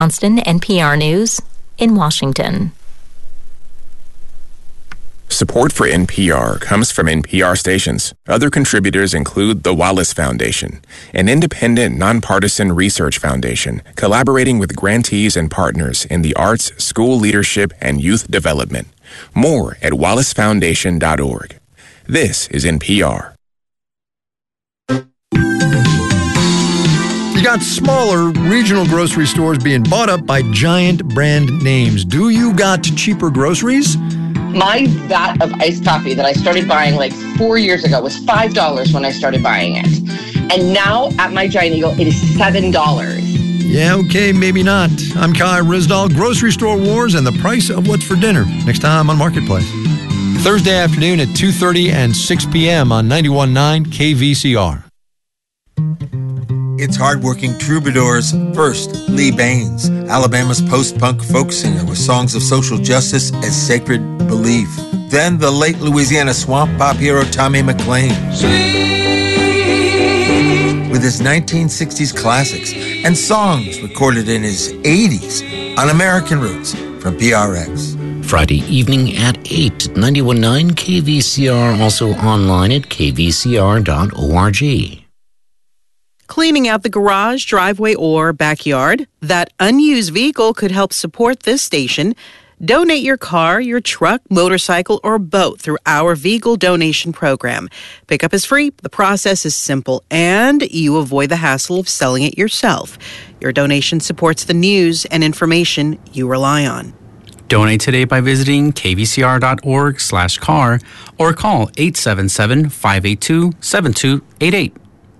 Johnston, NPR News, in Washington. Support for NPR comes from NPR stations. Other contributors include the Wallace Foundation, an independent, nonpartisan research foundation collaborating with grantees and partners in the arts, school leadership, and youth development. More at wallacefoundation.org. This is NPR. You got smaller regional grocery stores being bought up by giant brand names. Do you got cheaper groceries? My vat of iced coffee that I started buying like 4 years ago was $5 when I started buying it. And now at my Giant Eagle, it is $7. Yeah, okay, maybe not. I'm Kai Risdahl, Grocery Store Wars and the price of what's for dinner. Next time on Marketplace. Thursday afternoon at 2:30 and 6 p.m. on 91.9 KVCR. It's hardworking troubadours. First, Lee Baines, Alabama's post-punk folk singer with songs of social justice as sacred belief. Then the late Louisiana swamp pop hero Tommy McLean. With his 1960s classics and songs recorded in his 80s on American Roots from PRX. Friday evening at 8 at 91.9 KVCR, also online at kvcr.org. Cleaning out the garage, driveway, or backyard? That unused vehicle could help support this station. Donate your car, your truck, motorcycle, or boat through our vehicle donation program. Pickup is free, the process is simple, and you avoid the hassle of selling it yourself. Your donation supports the news and information you rely on. Donate today by visiting kvcr.org/car or call 877-582-7288.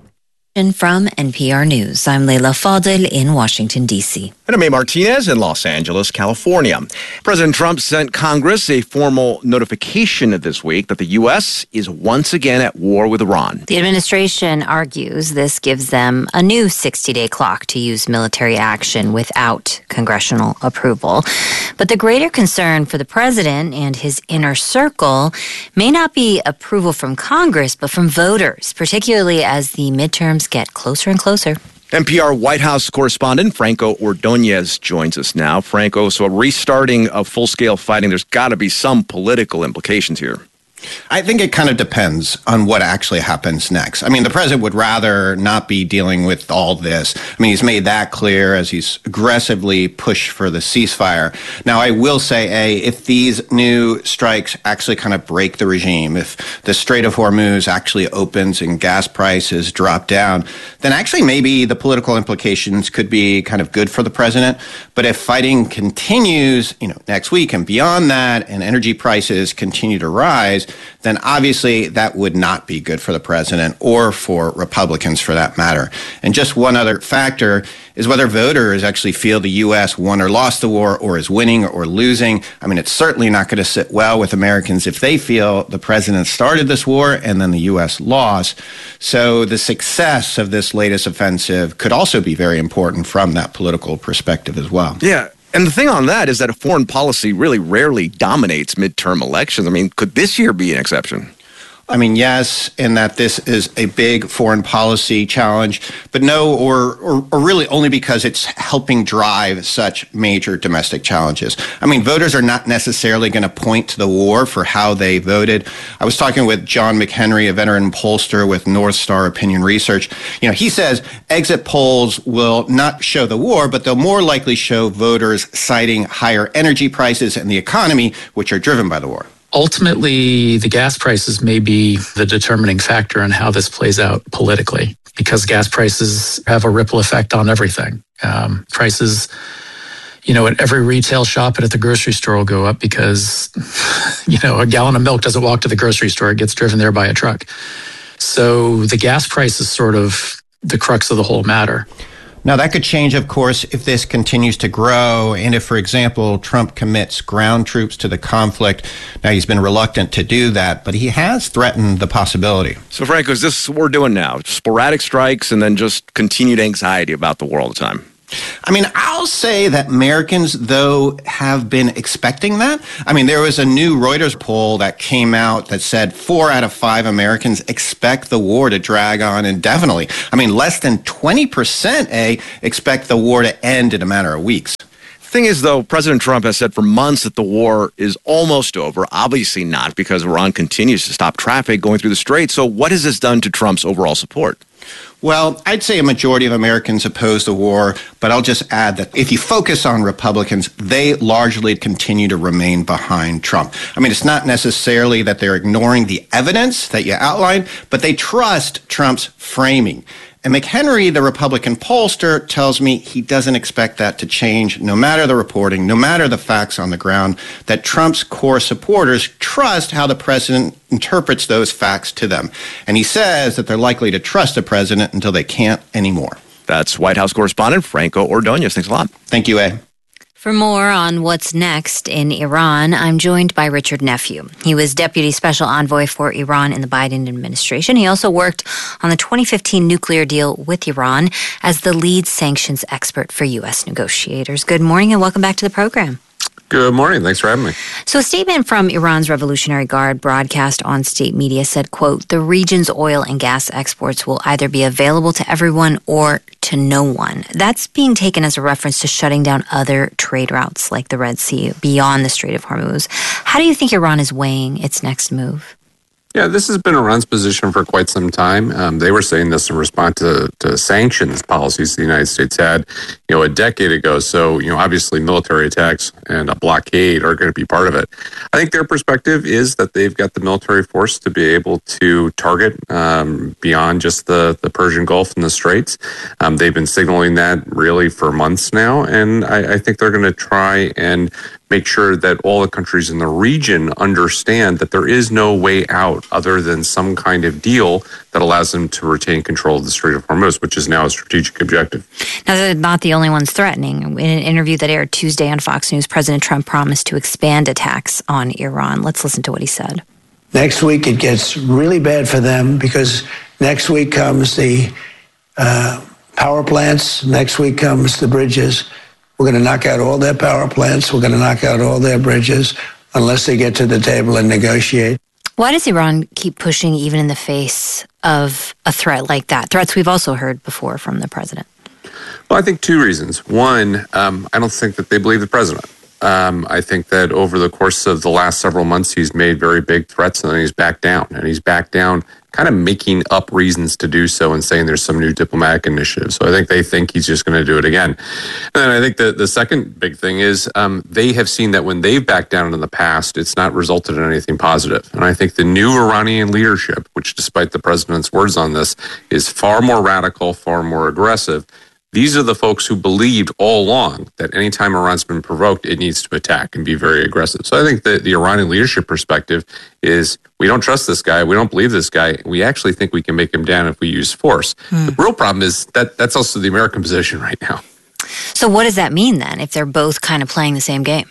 From NPR News, I'm Leila Fadel in Washington, D.C. And I'm May Martinez in Los Angeles, California. President Trump sent Congress a formal notification this week that the U.S. is once again at war with Iran. The administration argues this gives them a new 60-day clock to use military action without congressional approval. But the greater concern for the president and his inner circle may not be approval from Congress, but from voters, particularly as the midterms get closer and closer. NPR White House correspondent Franco Ordonez joins us now. Franco, so a restarting of full-scale fighting, there's got to be some political implications here. I think it kind of depends on what actually happens next. I mean, the president would rather not be dealing with all this. I mean, he's made that clear as he's aggressively pushed for the ceasefire. Now, I will say, if these new strikes actually kind of break the regime, if the Strait of Hormuz actually opens and gas prices drop down, then actually maybe the political implications could be kind of good for the president. But if fighting continues, next week and beyond that, and energy prices continue to rise, then obviously that would not be good for the president or for Republicans for that matter. And just one other factor is whether voters actually feel the U.S. won or lost the war or is winning or losing. I mean, it's certainly not going to sit well with Americans if they feel the president started this war and then the U.S. lost. So the success of this latest offensive could also be very important from that political perspective as well. Yeah. And the thing on that is that foreign policy really rarely dominates midterm elections. I mean, could this year be an exception? I mean, yes, in that this is a big foreign policy challenge, but no, or really only because it's helping drive such major domestic challenges. I mean, voters are not necessarily going to point to the war for how they voted. I was talking with John McHenry, a veteran pollster with North Star Opinion Research. He says exit polls will not show the war, but they'll more likely show voters citing higher energy prices and the economy, which are driven by the war. Ultimately, the gas prices may be the determining factor in how this plays out politically, because gas prices have a ripple effect on everything. Prices, at every retail shop and at the grocery store will go up because, a gallon of milk doesn't walk to the grocery store. It gets driven there by a truck. So the gas price is sort of the crux of the whole matter. Now, that could change, of course, if this continues to grow and if, for example, Trump commits ground troops to the conflict. Now, he's been reluctant to do that, but he has threatened the possibility. So, Franco, is this what we're doing now? Sporadic strikes and then just continued anxiety about the war all the time? I mean, I'll say that Americans, though, have been expecting that. I mean, there was a new Reuters poll that came out that said 4 out of 5 Americans expect the war to drag on indefinitely. I mean, less than 20% expect the war to end in a matter of weeks. Thing is, though, President Trump has said for months that the war is almost over. Obviously not, because Iran continues to stop traffic going through the Strait. So what has this done to Trump's overall support? Well, I'd say a majority of Americans oppose the war, but I'll just add that if you focus on Republicans, they largely continue to remain behind Trump. I mean, it's not necessarily that they're ignoring the evidence that you outlined, but they trust Trump's framing. And McHenry, the Republican pollster, tells me he doesn't expect that to change, no matter the reporting, no matter the facts on the ground, that Trump's core supporters trust how the president interprets those facts to them. And he says that they're likely to trust the president until they can't anymore. That's White House correspondent Franco Ordonez. Thanks a lot. Thank you, A. For more on what's next in Iran, I'm joined by Richard Nephew. He was Deputy Special Envoy for Iran in the Biden administration. He also worked on the 2015 nuclear deal with Iran as the lead sanctions expert for U.S. negotiators. Good morning and welcome back to the program. Good morning. Thanks for having me. So a statement from Iran's Revolutionary Guard broadcast on state media said, quote, the region's oil and gas exports will either be available to everyone or to no one. That's being taken as a reference to shutting down other trade routes like the Red Sea beyond the Strait of Hormuz. How do you think Iran is weighing its next move? Yeah, this has been Iran's position for quite some time. They were saying this in response to sanctions policies the United States had, a decade ago. So, obviously military attacks and a blockade are going to be part of it. I think their perspective is that they've got the military force to be able to target beyond just the Persian Gulf and the Straits. They've been signaling that really for months now, and I think they're going to try and make sure that all the countries in the region understand that there is no way out other than some kind of deal that allows them to retain control of the Strait of Hormuz, which is now a strategic objective. Now, they're not the only ones threatening. In an interview that aired Tuesday on Fox News, President Trump promised to expand attacks on Iran. Let's listen to what he said. Next week, it gets really bad for them because next week comes the power plants. Next week comes the bridges. We're going to knock out all their power plants. We're going to knock out all their bridges unless they get to the table and negotiate. Why does Iran keep pushing even in the face of a threat like that? Threats we've also heard before from the president. Well, I think 2 reasons. One, I don't think that they believe the president. I think that over the course of the last several months, he's made very big threats and then he's backed down. And he's backed down kind of making up reasons to do so and saying there's some new diplomatic initiative. So I think they think he's just going to do it again. And then I think the second big thing is they have seen that when they've backed down in the past, it's not resulted in anything positive. And I think the new Iranian leadership, which despite the president's words on this, is far more radical, far more aggressive. These are the folks who believed all along that anytime Iran's been provoked, it needs to attack and be very aggressive. So I think that the Iranian leadership perspective is we don't trust this guy. We don't believe this guy. We actually think we can make him down if we use force. The real problem is that that's also the American position right now. So what does that mean then if they're both kind of playing the same game?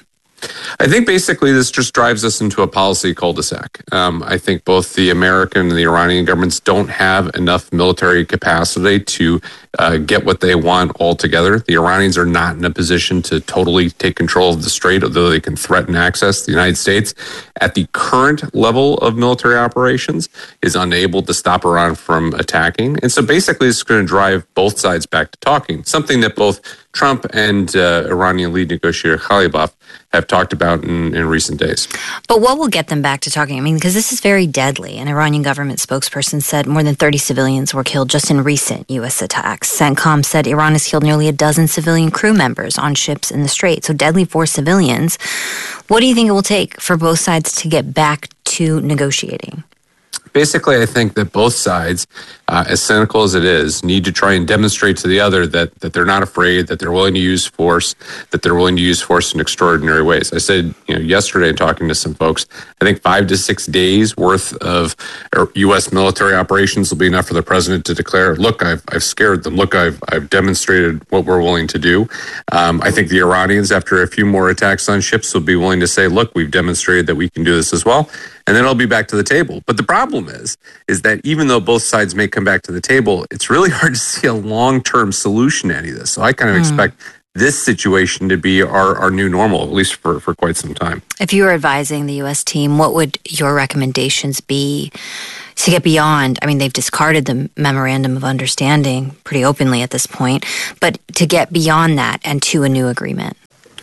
I think basically this just drives us into a policy cul-de-sac. I think both the American and the Iranian governments don't have enough military capacity to get what they want altogether. The Iranians are not in a position to totally take control of the strait, although they can threaten access. The United States, at the current level of military operations, is unable to stop Iran from attacking. And so basically it's going to drive both sides back to talking, something that both Trump and Iranian lead negotiator Khalibaf have talked about in recent days. But what will get them back to talking? I mean, because this is very deadly. An Iranian government spokesperson said more than 30 civilians were killed just in recent U.S. attacks. CENTCOM said Iran has killed nearly a dozen civilian crew members on ships in the Strait, so deadly for civilians. What do you think it will take for both sides to get back to negotiating? Basically, I think that both sides, as cynical as it is, need to try and demonstrate to the other that they're not afraid, that they're willing to use force, that they're willing to use force in extraordinary ways. I said, yesterday talking to some folks, I think 5 to 6 days worth of U.S. military operations will be enough for the president to declare, look, I've scared them. Look, I've demonstrated what we're willing to do. I think the Iranians, after a few more attacks on ships, will be willing to say, look, we've demonstrated that we can do this as well. And then it'll be back to the table. But the problem problem is that even though both sides may come back to the table, it's really hard to see a long-term solution to any of this. So I kind of expect this situation to be our new normal, at least for quite some time. If you were advising the U.S. team, what would your recommendations be to get beyond? I mean, they've discarded the memorandum of understanding pretty openly at this point, but to get beyond that and to a new agreement.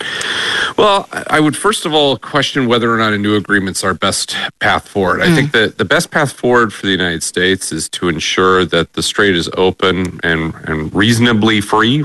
Well, I would first of all question whether or not a new agreement's our best path forward. I think that the best path forward for the United States is to ensure that the strait is open and reasonably free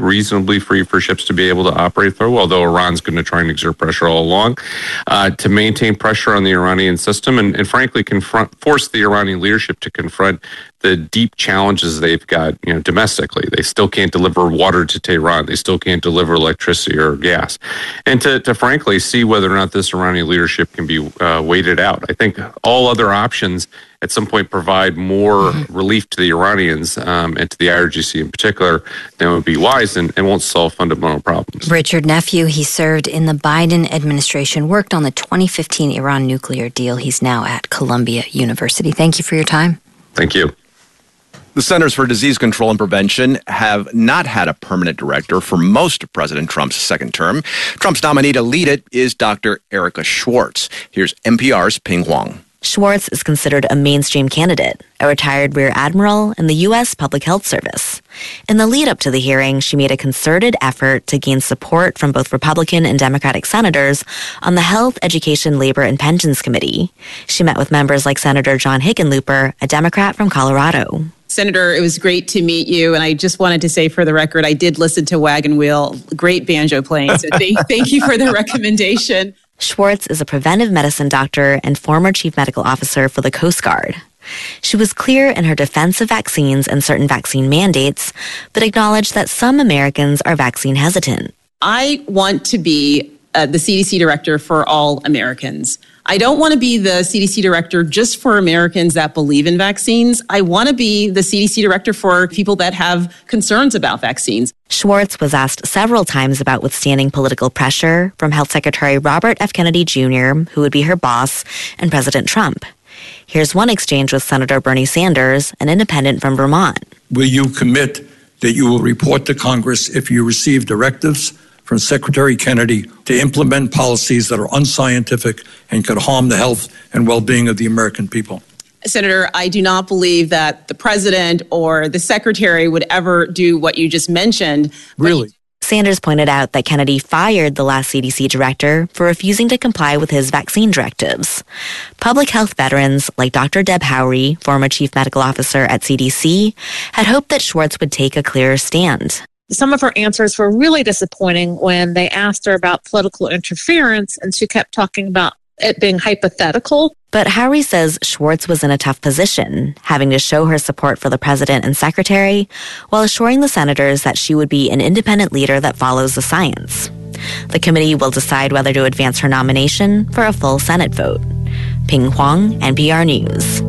for ships to be able to operate through, although Iran's going to try and exert pressure all along, to maintain pressure on the Iranian system and frankly, force the Iranian leadership to confront the deep challenges they've got, domestically. They still can't deliver water to Tehran. They still can't deliver electricity or gas. And to frankly see whether or not this Iranian leadership can be waited out. I think all other options at some point provide more relief to the Iranians and to the IRGC in particular than would be wise and won't solve fundamental problems. Richard Nephew, he served in the Biden administration, worked on the 2015 Iran nuclear deal. He's now at Columbia University. Thank you for your time. Thank you. The Centers for Disease Control and Prevention have not had a permanent director for most of President Trump's second term. Trump's nominee to lead it is Dr. Erica Schwartz. Here's NPR's Ping Huang. Schwartz is considered a mainstream candidate, a retired rear admiral in the U.S. Public Health Service. In the lead-up to the hearing, she made a concerted effort to gain support from both Republican and Democratic senators on the Health, Education, Labor, and Pensions Committee. She met with members like Senator John Hickenlooper, a Democrat from Colorado. Senator, it was great to meet you. And I just wanted to say for the record, I did listen to Wagon Wheel, great banjo playing. So thank you for the recommendation. Schwartz is a preventive medicine doctor and former chief medical officer for the Coast Guard. She was clear in her defense of vaccines and certain vaccine mandates, but acknowledged that some Americans are vaccine hesitant. I want to be the CDC director for all Americans. I don't want to be the CDC director just for Americans that believe in vaccines. I want to be the CDC director for people that have concerns about vaccines. Schwartz was asked several times about withstanding political pressure from Health Secretary Robert F. Kennedy Jr., who would be her boss, and President Trump. Here's one exchange with Senator Bernie Sanders, an independent from Vermont. Will you commit that you will report to Congress if you receive directives from Secretary Kennedy to implement policies that are unscientific and could harm the health and well-being of the American people? Senator, I do not believe that the president or the secretary would ever do what you just mentioned. Really? Sanders pointed out that Kennedy fired the last CDC director for refusing to comply with his vaccine directives. Public health veterans like Dr. Deb Howry, former chief medical officer at CDC, had hoped that Schwartz would take a clearer stand. Some of her answers were really disappointing when they asked her about political interference, and she kept talking about it being hypothetical. But Howry says Schwartz was in a tough position, having to show her support for the president and secretary, while assuring the senators that she would be an independent leader that follows the science. The committee will decide whether to advance her nomination for a full Senate vote. Ping Huang, NPR News.